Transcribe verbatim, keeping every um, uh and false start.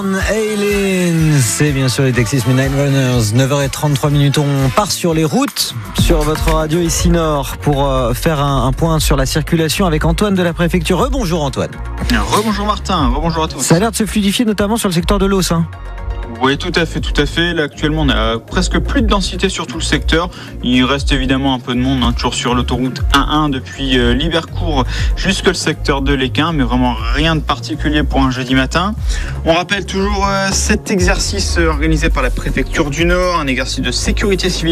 Van Halen, c'est bien sûr les Texas Midnight Runners. neuf heures trente-trois minutes, on part sur les routes sur votre radio ici Nord pour euh, faire un, un point sur la circulation avec Antoine de la préfecture. Rebonjour Antoine. Rebonjour Martin, rebonjour à tous. Ça a l'air de se fluidifier notamment sur le secteur de l'Os. Hein. Oui, tout à fait, tout à fait. Là, actuellement, on a presque plus de densité sur tout le secteur. Il reste évidemment un peu de monde, hein, toujours sur l'autoroute un un depuis euh, Libercourt jusque le secteur de l'Équin, mais vraiment rien de particulier pour un jeudi matin. On rappelle toujours euh, cet exercice euh, organisé par la préfecture du Nord, un exercice de sécurité civile